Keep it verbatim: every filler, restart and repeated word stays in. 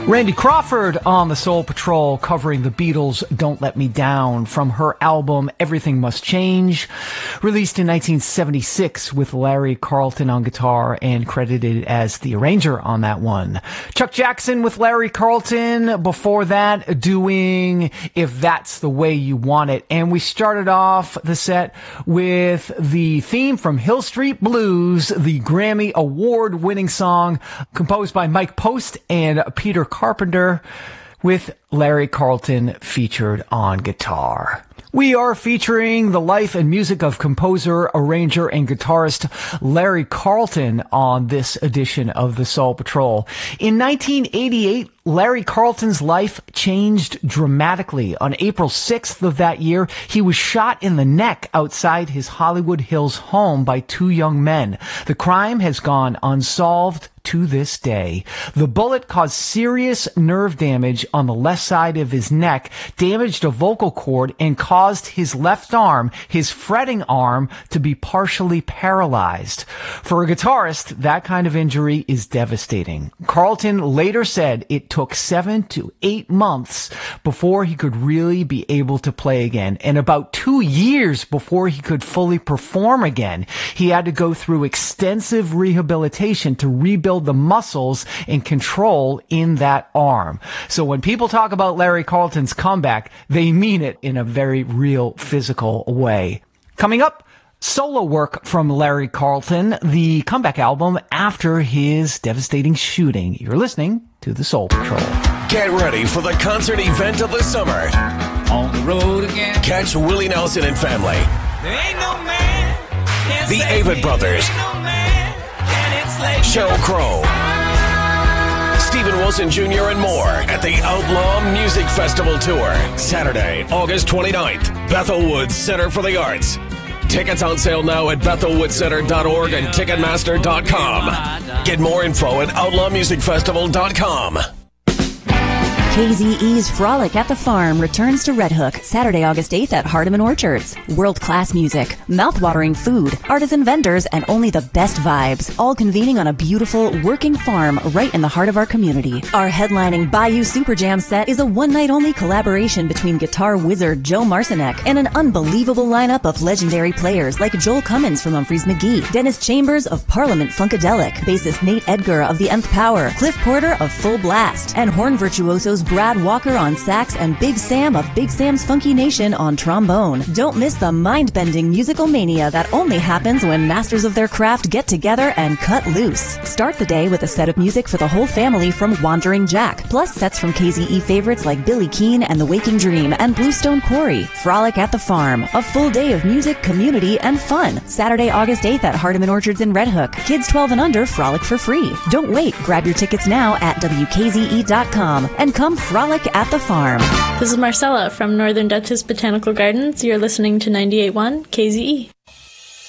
Randy Crawford on the Soul Patrol covering the Beatles' Don't Let Me Down from her album Everything Must Change, released in nineteen seventy-six with Larry Carlton on guitar and credited as the arranger on that one. Chuck Jackson with Larry Carlton before that doing If That's the Way You Want It. And we started off the set with the theme from Hill Street Blues, the Grammy Award winning song composed by Mike Post and Peter Carpenter, with Larry Carlton featured on guitar. We are featuring the life and music of composer, arranger, and guitarist Larry Carlton on this edition of the Soul Patrol. In nineteen eighty-eight, Larry Carlton's life changed dramatically. On April sixth of that year, he was shot in the neck outside his Hollywood Hills home by two young men. The crime has gone unsolved to this day. The bullet caused serious nerve damage on the left side of his neck, damaged a vocal cord, and caused his left arm, his fretting arm, to be partially paralyzed. For a guitarist, that kind of injury is devastating. Carlton later said it took seven to eight months before he could really be able to play again, and about two years before he could fully perform again. He had to go through extensive rehabilitation to rebuild the muscles and control in that arm. So when people talk about Larry Carlton's comeback, they mean it in a very real physical way. Coming up, solo work from Larry Carlton, the comeback album after his devastating shooting. You're listening to The Soul Patrol. Get ready for the concert event of the summer. On the road again. Catch Willie Nelson and family. There ain't no man. The Avett Brothers. Ain't no man. Sheryl Crow, Stephen Wilson Junior and more at the Outlaw Music Festival Tour. Saturday, August twenty-ninth, Bethel Woods Center for the Arts. Tickets on sale now at bethel woods center dot org and ticketmaster dot com. Get more info at outlaw music festival dot com. K Z E's Frolic at the Farm returns to Red Hook Saturday, August eighth at Hardeman Orchards. World-class music, mouth-watering food, artisan vendors, and only the best vibes, all convening on a beautiful, working farm right in the heart of our community. Our headlining Bayou Super Jam set is a one-night-only collaboration between guitar wizard Joe Marcinek and an unbelievable lineup of legendary players like Joel Cummins from Humphreys McGee, Dennis Chambers of Parliament Funkadelic, bassist Nate Edgar of The Nth Power, Cliff Porter of Full Blast, and horn virtuosos Brad Walker on sax and Big Sam of Big Sam's Funky Nation on trombone. Don't miss the mind-bending musical mania that only happens when masters of their craft get together and cut loose. Start the day with a set of music for the whole family from Wandering Jack, plus sets from K Z E favorites like Billy Keane and The Waking Dream and Bluestone Quarry. Frolic at the Farm, a full day of music, community, and fun. Saturday, August eighth at Hardeman Orchards in Red Hook. Kids twelve and under frolic for free. Don't wait. Grab your tickets now at W K Z E dot com and come frolic at the farm. This is Marcella from Northern Dutchess Botanical Gardens. You're listening to ninety-eight point one K Z E.